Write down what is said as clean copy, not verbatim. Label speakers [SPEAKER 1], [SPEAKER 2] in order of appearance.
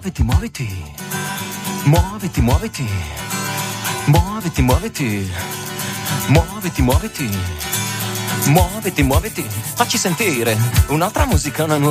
[SPEAKER 1] Muoviti, muoviti. Muoviti, muoviti. Muoviti, muoviti. Muoviti, muoviti. Muoviti, muoviti. Facci sentire un'altra musica, una nuova